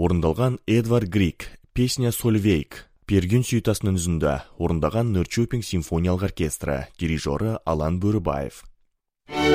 орындалған Эдвард Грик, песня Сольвейк, Пергүн сюитасының үзінде орындаған Норрчопинг симфониялық оркестрі, дирижері Алан Бөрібаев.